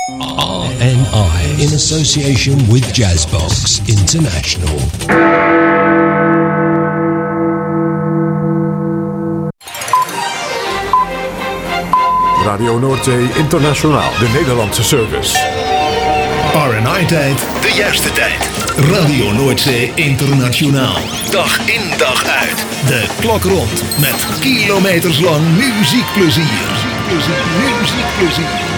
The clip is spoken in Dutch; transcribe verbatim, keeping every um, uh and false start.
R N I in association with Jazzbox International. Radio Noordzee Internationaal, de Nederlandse service. R en I-tijd, de juiste tijd. Radio Noordzee Internationaal. Dag in, dag uit. De klok rond met kilometers lang muziekplezier. Muziekplezier, muziekplezier.